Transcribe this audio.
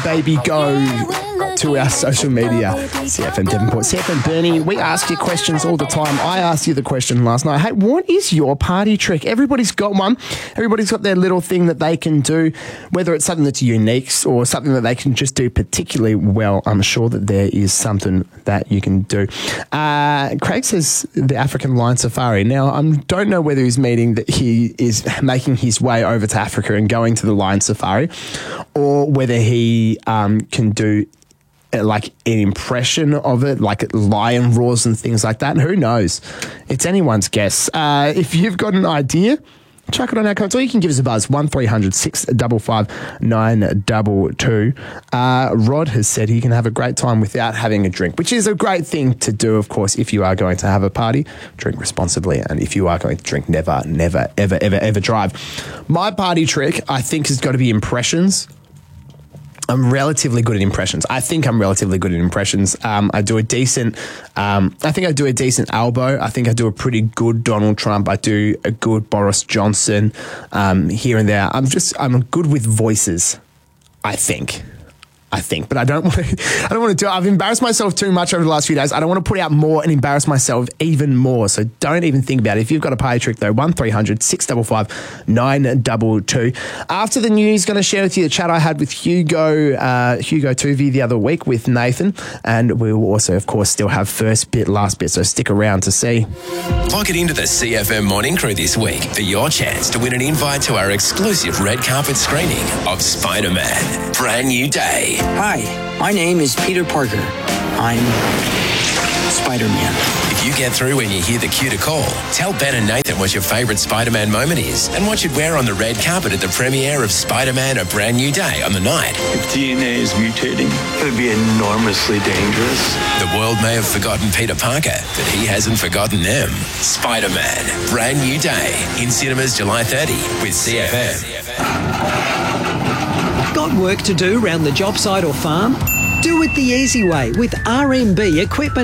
baby, go to our social media. CFM Devonport, CFM Bernie. We ask you questions all the time. I asked you the question last night. Hey, what is your party trick? Everybody's got one. Everybody's got their little thing that they can do, whether it's something that's unique or something that they can just do particularly well. I'm sure that there is something that you can do. Craig says the African Lion Safari. Now, I don't know whether he's meaning that he is making his way over to Africa and going to the Lion Safari, or whether he can do like an impression of it, like lion roars and things like that. Who knows? It's anyone's guess. If you've got an idea, chuck it on our comments, or you can give us a buzz, 1300 655 922. Rod has said he can have a great time without having a drink, which is a great thing to do, of course. If you are going to have a party, drink responsibly. And if you are going to drink, never, ever drive. My party trick, I think, has got to be impressions. I'm relatively good at impressions. I think I'm relatively good at impressions. I do a decent, I think I do a decent Albo. I think I do a pretty good Donald Trump. I do a good Boris Johnson, here and there. I'm good with voices, I think, but I don't want to do it. I've embarrassed myself too much over the last few days. I don't want to put out more and embarrass myself even more. So don't even think about it. If you've got a party trick though, 1300 655 922. After the news, going to share with you the chat I had with Hugo Tuvey the other week with Nathan. And we will also, of course, still have first bit, last bit. So stick around to see. Lock it into the CFM Morning Crew this week for your chance to win an invite to our exclusive red carpet screening of Spider-Man, Brand New Day. Hi, my name is Peter Parker. I'm Spider-Man. If you get through when you hear the cue to call, tell Ben and Nathan what your favourite Spider-Man moment is and what you'd wear on the red carpet at the premiere of Spider-Man, A Brand New Day on the night. If DNA is mutating, it would be enormously dangerous. The world may have forgotten Peter Parker, but he hasn't forgotten them. Spider-Man, Brand New Day, in cinemas July 30 with CFM. Got work to do round the job site or farm? Do it the easy way with RMB Equipment